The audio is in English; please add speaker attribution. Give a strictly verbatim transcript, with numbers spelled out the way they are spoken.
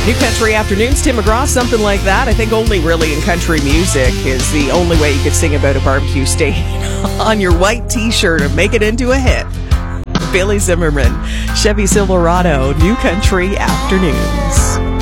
Speaker 1: New Country Afternoons, Tim McGraw, something like that. I think only really in country music is the only way you could sing about a barbecue stain on your white t-shirt and make it into a hit. Billy Zimmerman, Chevy Silverado, New Country Afternoons.